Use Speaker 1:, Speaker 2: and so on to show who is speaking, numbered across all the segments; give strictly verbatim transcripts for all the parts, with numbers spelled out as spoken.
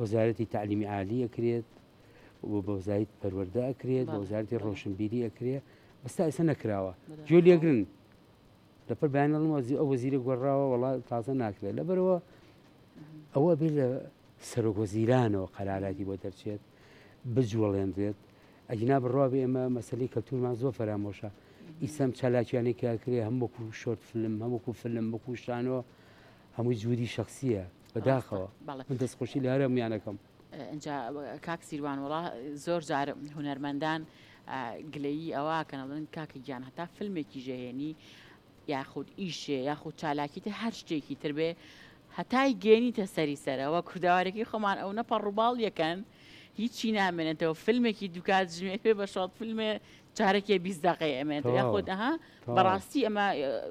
Speaker 1: وەزارەتی تعلیمی عالی ئەکرێت و بە وەزارەتی پەروەردە ئەکرێت بە وەزارەتی ڕۆشنبیری ئەکرێت بەستا ئێستا نەکراوە گوێ لێگرن لەپەر بەیانەڵم ئەو وەزیرە گۆڕاوە وەڵا تازە ناکرێت لەبەرەوە ئەوە بێ لە سەرۆکوەزیرانەوە قەراراتی بۆ دەرچێت بجوڵێنرێت ئەجنا بڕوا بێ ئێمە مەسەلەی کەلتورمان زۆر فەرامۆشە ئیسەم چالاکیانێک کاکرێ هەم وەکو شۆرت فلم هەم وەکو فلم وەکو شانەوە هەمووی جوودی شخصیە بەداخەوە من دەستخۆشی لە هەرە میانەکەم
Speaker 2: ئەجا کاک سیروان وڵا زۆر جار هونەرمەندان گلەیی ئەوواکەن ئەڵێن کاکە گیان هەتا فیلمێکی ژەهێنی یاخود ئیشێ یاخود چالاکیتە هەر شتێکی تر بێ هەتای گێنیتە سەری سەرەوە کورداوارێکی خۆمان ئەو نەپەڕ ڕووباڵ یەکەن هیچی نامێنێتەوە فیلمێکی دوکات ژمێ پێ بە شۆت فیلمێ چارەکێ بیست دقەیە ئەمێنێتەوە یاخود ئەها بەڕاستی ئەمە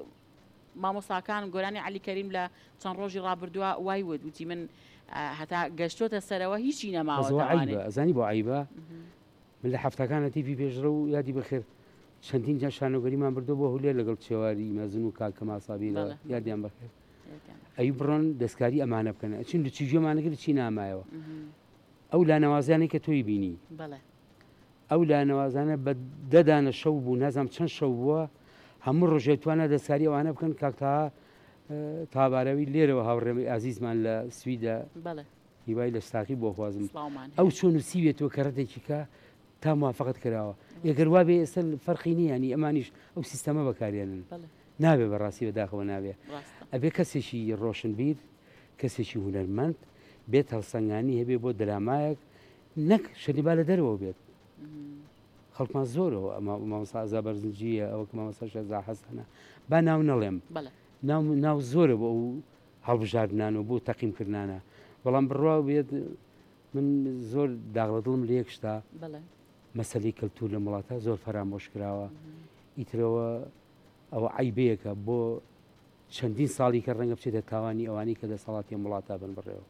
Speaker 2: مامۆساکان گۆرانی عەلی کەریم لە چەند ڕۆژی ڕابردووە وای وت وتی من هەتا گەشتۆتە سەرەوە هیچی نەماوە
Speaker 1: ئەزانی بۆ عیبە من لە هەفتەکانە تیپی پێشڕە و یادی بەخێر چەندین جا شانۆگەریمان بردو بۆ هولێر لەگەڵ چێواری مەزن و کاکە ماسابی لە یادیان بەخێر ئەی بڕۆن دەستکاری ئەمانە بکەن ئەچین لە چیژۆمانەگەر چی نامایەوە ئەو لانەوازانێک کە تۆی بینی ئەو لانەوازانە بە دەدانە شەو بوو نازام چەند شەو بووە هەموو ڕۆژێتوانە دەستکاری ئەوانە بکەن کاکتا تابارەوی لێرەوە هاوڕێمی ئازیزمان لە سویدە هیوای لە ساقی بۆ خوازم ئەو چۆن نووسیوێتەوە کە ڕەتێکیکە تا موافقت کراوە ئەگەر وا بێ ئێستا فەرقی نییانی ئەمانیش ئەو سیستەمە بەکارێنن نابێ بەڕاستی بەداخەوە نابێ ئەبێ کەسێکی ڕۆشنبیر کەسێکی هونەرمەند بێت هەڵسەنگانی هەبێ بۆ دەرامایەک نەک شەریبا لە دەرەوە بێت خەڵکمان زۆرەوە مامۆستا ئازا بەرزنجیە ئەوە کە مامۆستا شێرزا حەسەنە با ناو نەڵێم ناو زۆرە بۆ ئەو هەڵبژاردنانەوە بۆ تەقیمکردانە بەڵام بڕوا بێت من زۆر داغڵە دڵم لە یەک شتا مەسەلەی کەلتور لە وڵاتە زۆر فەرامۆش کراوە ئیترەوە ئەوە عیبەیەکە بۆ چەندین ساڵی کە ڕەنگە بچێتە تاوانی ئەوانی کە دەسەڵاتی وڵاتە بن بڕێەوە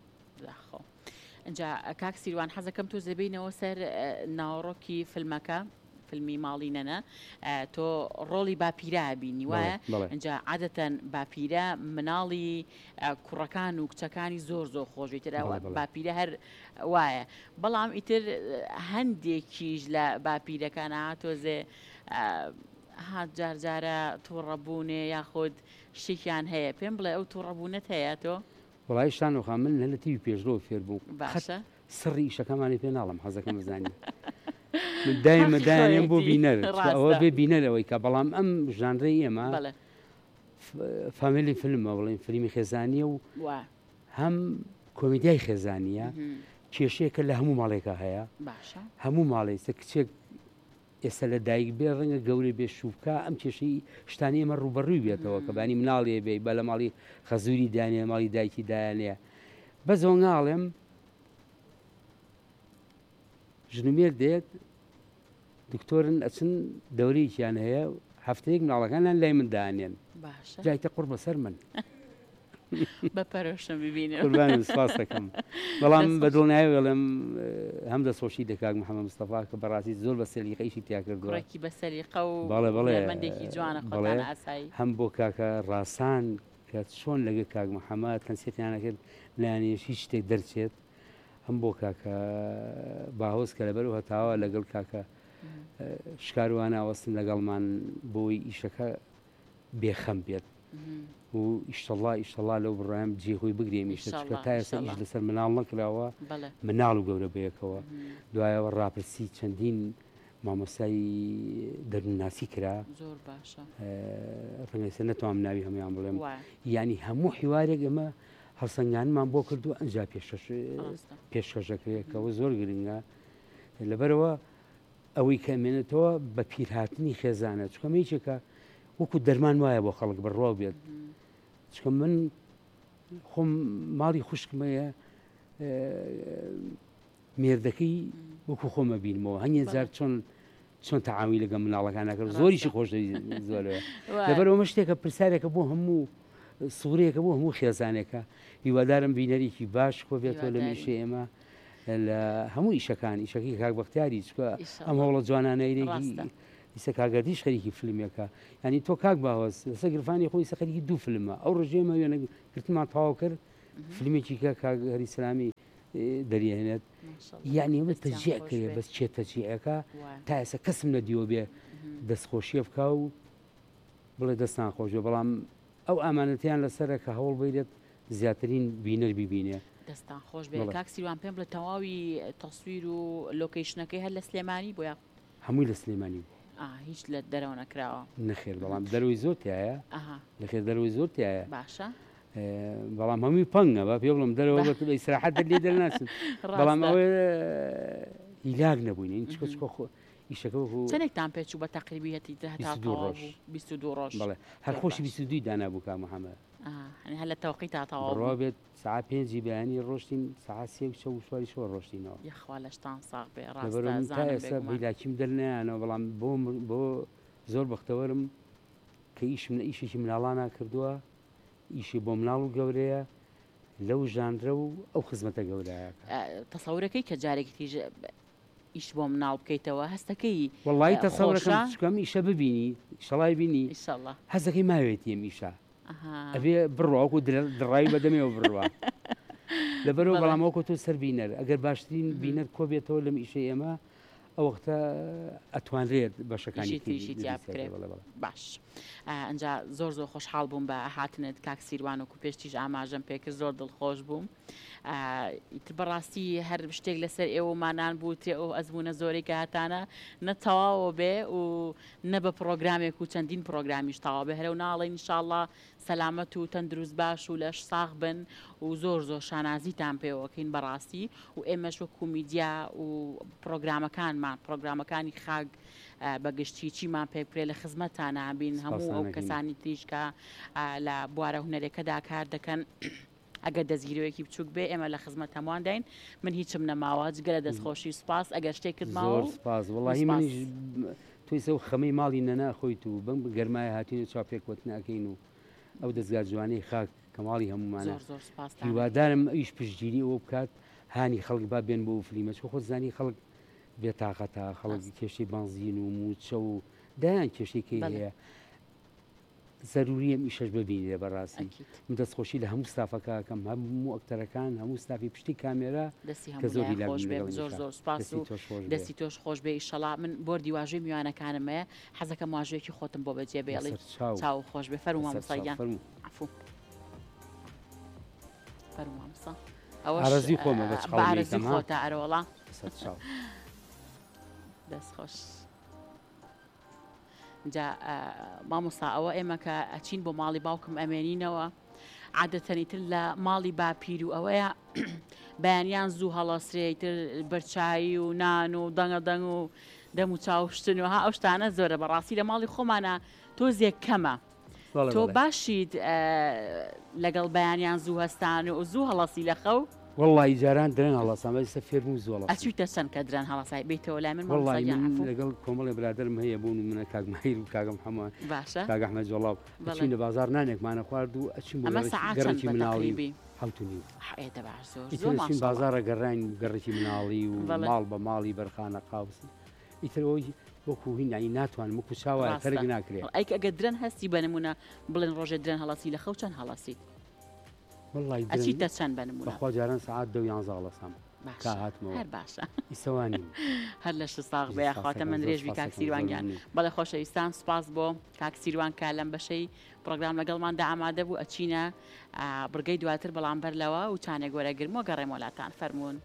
Speaker 2: ئەجا کاک سیروان حەزەکەم تۆ زەبینەوە سەر ناوەڕۆکی فیلمەکە فیلمی ماڵینەنە تۆ ڕۆڵی باپیرە بینی وایە ئەجا عادەتەن باپیرە مناڵی کوڕەکان و کچەکانی زۆر زۆر خۆشێتەوە باپیرە هەر وایە بەڵام ئیتر هەندێکیش لە باپیرەکانە هاتۆزێ هات جارجارە تووڕەبوونێ یاخود شتێکیان هەیە پێم بڵێ ئەو تووڕەبوونەت هەیە تۆ
Speaker 1: وڵای شتانۆخە من لە تیوی پێشرۆ فێر بوو
Speaker 2: باشە
Speaker 1: سڕی ئیشەکەمانی پێ ناڵم حەزەکەم بزانانی دایمەدایانێن بۆ بینەر ئەوە بێ بینەرەوەی کە بەڵام ئەم ژانرەی ئێمە فامیلی فیلمە بڵێن فیلمی خێزانیە و هەم کۆمیدیای خێزانیە کێشەیەکە لە هەموو ماڵێکە هەیە هەموو ماڵی سە کچێک ئێستا لە دایک بێ ڕەنگە گەورە بێ شووبکە ئەم کێشەی شتانی ئێمە ڕوبەڕووی بێتەوە کە بانی مناڵێ بێ بە لە ماڵی خەزووری دانێ ماڵی دایکی دایانەیە بە زۆنگاڵێم ژنومێر دێت دکتۆرن ئەچن دەورەیەکیان هەیە هەفتەیەک مناڵەکانیان لای من دانێن جایتە قوڕ بەسەر من
Speaker 2: بەپەرۆشم ببینێ
Speaker 1: قوربانی سپاس دەکەم بەڵام بەدڵنیایی وەڵێم هەم دەسۆشی دەکاک محەممەد مستەفا کە بەڕاستی زۆر بە سەلیقەیشی تیا کردووە
Speaker 2: ڕێکی بە سەلیقە و
Speaker 1: بەڵێ بەڵێ
Speaker 2: هەرمەندێکی جوانە خۆتان ئاسایی
Speaker 1: هەم بۆ کاکە ڕاسان کە چۆن لەگە کاک محەممەد کەنسێتیانە کرد لایەنێش هیچ شتێک دەرچێت هەم بۆ کاکە باهۆز کە لەبەر و هەتاوە لەگەڵ کاکە شکاروانە ئەوەستن لەگەڵمان بۆی ئیشەکە بێخەم بێت و ئیشتەڵا ئیشتەڵا لەو بڕایم جێخۆی بگرێمی شتەکە تا ئێستا ئیش لەسەر مناڵ نەکراوە مناڵ و گەورە بەیەکەوە دوایەوە ڕاپرسی چەندین مامۆسای دەروناسی کرا
Speaker 2: زۆر باشە
Speaker 1: ڕەنگەسە نەتوانم ناوی هەمویان بڵێم ینی هەموو حیوارێک ئەمە هەڵسەنگانمان بۆ کردو ئەنجا پێشکەشەکرێکەوە زۆر گرنگە لەبەرەوە ئەوەی کەمێنێتەوە بە پیرهاتنی خێزانە چکە میچێکە وەکو دەرمان وایە بۆ خەڵک بڕوا بێت چکە من خۆم ماڵی خوشکمەیە مێردەکەی وەکو خۆمە بینمەوە هەنگێ جار چۆن چۆن تەعاوی لەگەڵ مناڵەکان ناکرد زۆریشی خۆش زۆرەوە لەبەرەوە شتێکە پرسیارێکە بۆ هەموو سوورەیەکە بۆ هەموو خێزانێکە هیوادارم بینەرێکی باش کۆ بێتەوە لە میشە ئێمە لە هەموو ئیشەکان ئیشەکەی کاک بەختیاری چکە ئەم هەوڵە جوانانەیرێکی ئیسە کاگەردیش خەریکی فیلمێکە ینی تۆ کاک باوەس لەسەر گرفانی خۆی سە خەریکی دوو فیلمە ئەو ڕژێمە وێنە گرتمان تەواو کرد فیلمێکی کە کاگەری سلامی دەریێنێت یعنی ئەمە تەجیع کرێ بەس چێ تەجیعەکە تا ئێستا کەسم نەدیوە بێ دەستخۆشیە بکە و بڵێ دەستان خۆشە بەڵام ئەو ئامانەتیان لەسەرە کە هەوڵ بێت زیاترین بینەر ببینێ
Speaker 2: دەستان خۆش بێ کاکسیروان پێم بڵێ تەواوی تەسویر و لۆکیشنەکەی هەر لە سلێمانی بۆیە
Speaker 1: هەمووی لە سلێمانی بوو
Speaker 2: هیچ لە دەرەوە نەکراوە
Speaker 1: نەخێر بەڵام دەروی زۆر تایە لەخێر دەروی زۆر تایە
Speaker 2: باشە
Speaker 1: بەڵام هەمووی پەنگە بە پێ بڵم دەرەوە بە ئیسراحەت لێ دەرناچن بەڵام ئەوێ هیلاک نەبووین این چکە چکە خۆ ئیشەکە
Speaker 2: چەندێکتان پێچوو بە تەقریبیەتی بیست و دوو ڕۆژ
Speaker 1: بەڵێ هەر خۆشی بیست و دووی دانابوو کا محەممەد
Speaker 2: هەر لە تەوقی تا تەواو
Speaker 1: ڕۆ بێت ساعت پێنجی بەیانی ڕۆشتین ساعت سێ و چە و چواری شەوە ڕۆشتینەوە
Speaker 2: یەخوا لەشتان ساغ بێ
Speaker 1: ڕاستە ئێستا بیلاکیم دەرنیانەوە بەڵام بۆ بۆ زۆر بەختەوەرم کە ئیشم ئیشێکی مناڵانە کردووە ئیشی بۆ مناڵ و گەورەیە لەو ژانرە و ئەو خزمەتە گەورەیە
Speaker 2: تەسەورەکەی کە جارێکی تیژ ئیش بۆ مناڵ بکەیتەوە هەستەکەی
Speaker 1: وڵی تەسەورەکەم چکەم ئیشە ببینی شەڵای بینی هەزەکەی ماوێتی ئەم ئیشە ئەبێ بڕواکو دڕایی بەدەمێەوە بڕوا لەبەرەوە بەڵامەوەکە تۆ سەر بینەر ئەگەر باشترین بینەر کۆ بێتەوە لەم ئیشەی ئێمە ئەو وەختە ئەتوانرێت بەشەکانی
Speaker 2: بکرێت باش ئەجا زۆر زۆر خۆشحاڵ بووم بە هاتنت کاک سیروان و پێشتیش ئاماژەم پێکرد زۆر دڵخۆش بووم ئیتر بەڕاستی هەر شتێک لەسەر ئێوەمانان بوو تێ ئەو ئەزمونە زۆرێک کە هاتانە نەتەواوە بێ و نە بە پرۆگرامێک و چەندین پرۆگرامیش تاوا بێ هەرە و ناڵێن ئینشاءڵڵا سەلامەت و تەندروست باش و لەش ساغ بن و زۆر زۆر شانازیتان پێوەکەین بەڕاستی و ئێمەش وەکو میدیا و پرۆگرامەکانمان پرۆگرامەکانی خاک بەگشتی چیمان پێ بکرێت لە خزمەتانە بین هەموو ئەو کەسانی تریشکە لە بوارە هونەرێکەدا کار دەکەن ئەگەر دەستگیرەوەیەکی بچووک بێ ئێمە لە خزمەت هەمووان داین من هیچم نەماوە جگە لە دەستخۆشی سوپاس ئەگەر شتێکت ماوە
Speaker 1: سپاس وڵی منیش توی سەو خەمەی ماڵی نەناخۆیت و بەم گەرمایە هاتوینە چاپێکوت ناکەین و ئەو دەستگار جوانەی خاک کەماڵی هەمومانە هیوادارم ئەویش پشتگیری ئەوە بکات هانی خەڵک با بێن بۆ و فلیمەچ خۆ زانی خەڵک بێتاقەتە خەڵکی کێشەی بانزین و موچە و دایان کێشێکی هەیە زەروریە ئیشەش ببینێ بەڕاستی من دەستخۆشی لە هەموو ستافەکەکەم هەموو ئەکتەرەکان هەموو ستافی پشتی کامێرە
Speaker 2: کە زۆری زۆر زۆر سپاس و دەستی تۆش خۆش بێ ئیشەڵا من بۆردی واژوی میوانەکانمەیە حەزەکەم واژوێکی خۆتم بۆ بەجێ بێڵێ چاو خۆش بێ فەرمووە مەسەیان عفو فەرمووە مەسە
Speaker 1: ئارەزی خۆمە بە
Speaker 2: ئارەزی خۆتە ئەرەوەڵا دەست خۆش جا مامۆستا ئەوە ئێمە کە ئەچین بۆ ماڵی باوکم ئەمێنینەوە عادەتەنیتر لە ماڵی باپیر و ئەوەیە بەیانیان زوو هەڵەسرێتتر بەرچایی و نان و دەنگە دەنگ و دەم و چاوشتن و ها ئەو شتانە زۆرە بەڕاستی لە ماڵی خۆمانە تۆ زێک کەمە تۆ باشیت لەگەڵ بەیانیان زوو هەستان و زوو هەڵەسی لە خەو
Speaker 1: والله جاران درێن هەڵەسان ئێستا فێرم زۆڵ
Speaker 2: ئەچویتە چەند کە درێن هەڵەسای بیتەوە لای من
Speaker 1: لەگەڵ کۆمەڵی برادرم هەیە بوون منە کاگماهیر و کاگەم هەمووان
Speaker 2: باشە
Speaker 1: کاگەحمەد جوڵاو ئەچین لە بازار نانێکمانە خوارد و ئەچین گەڕێکی مناڵی هەوتنی ئیترچین بازارە گەڕین گەڕێکی مناڵی و ماڵ بە ماڵی بەرخانە قاوسی ئیترەوەی وەکو هینایی ناتوانم وەکو چاوایە تەرگ ناکرێت
Speaker 2: ئەیکە ئەگە درێن هەستی بەنمونە بڵێن ڕۆژێ درێن هەڵەسی لە خەو چەند هەڵەسیت ئەچیتە چەند بنمونە
Speaker 1: بەخوا جاران سعات دە و یانزە هەڵەسام کا هاتمەوە
Speaker 2: هەر باشە
Speaker 1: ئیسەوانی
Speaker 2: هەر لە ش ساغ بێ خواتە من درێژوی کاک سیروانگیان بەڵێ خۆشەویستان سوپاس بۆ کاک سیروان کا لەم بەشەی پرۆگرام لەگەڵماندا ئامادە بوو ئەچینە بڕگەی دواتر بەڵام بەرلەوە و چانێک وەرەگرمەوە گەڕێم وڵاتان فەرمونون.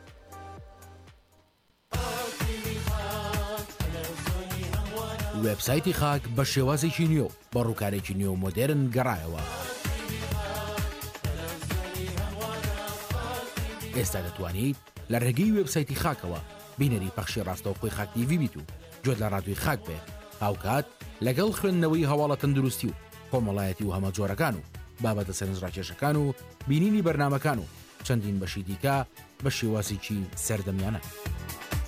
Speaker 3: وێبسایتی خاک بە شێوازێکی نیۆ بە ڕووکارێکی نیۆ مۆدێرن گەڕایەوە. ئێستا دەتوانیت لە ڕێگەی وێبسایتی خاکەوە بینەری پەخشی ڕاستەوخۆی خاک تیڤی بیت و جۆت لە ڕادیۆی خاک بێ هاوکات لەگەڵ خوێندنەوەی هەواڵە تەندروستی و کۆمەڵایەتی و هەمە جۆرەکان و بابەتە سەرنجڕاکێشەکان و بینینی بەرنامەکان و چەندین بەشی دیکە بە شێوازێکی سەردەمیانە.